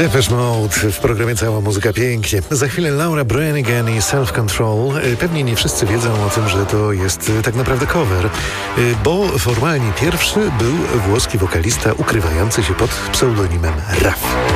Depeche Mode w programie Cała Muzyka Pięknie. Za chwilę Laura Branigan i Self Control. Pewnie nie wszyscy wiedzą o tym, że to jest tak naprawdę cover, bo formalnie pierwszy był włoski wokalista ukrywający się pod pseudonimem Raf.